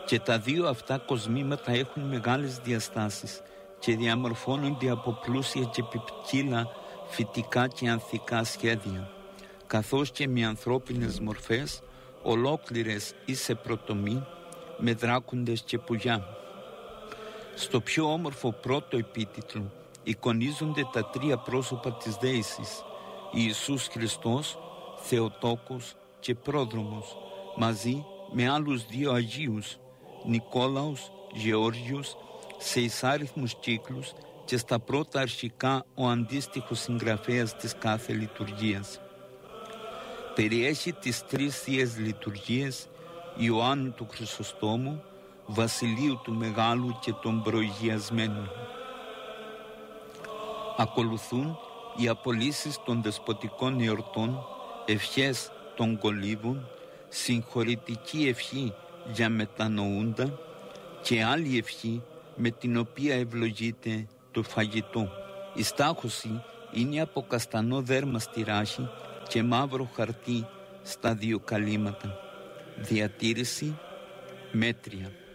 Και τα δύο αυτά κοσμήματα έχουν μεγάλες διαστάσεις και διαμορφώνονται από πλούσια και ποικίλα φυτικά και ανθικά σχέδια, καθώς και με ανθρώπινες μορφές, ολόκληρες ή σε πρωτομή, με δράκοντες και πουλιά. Στο πιο όμορφο πρώτο επίτιτλο εικονίζονται τα τρία πρόσωπα της Δέησης, Ιησούς Χριστός, Θεοτόκος και Πρόδρομος, μαζί με άλλους δύο Αγίους, Νικόλαος, Γεώργιος, σε εισάριθμους κύκλους και στα πρώτα αρχικά ο αντίστοιχος συγγραφέας της κάθε λειτουργίας. Περιέχει τις τρεις θείες λειτουργίες Ιωάννου του Χρυσοστόμου, Βασιλείου του Μεγάλου και των Προηγιασμένων. Ακολουθούν οι απολύσεις των δεσποτικών εορτών, ευχές των κολύβων, συγχωρητική ευχή για μετανοούντα και άλλη ευχή με την οποία ευλογείται το φαγητό. Η στάχωση είναι από καστανό δέρμα στη ράχη και μαύρο χαρτί στα δύο καλύματα. Διατήρηση μέτρια.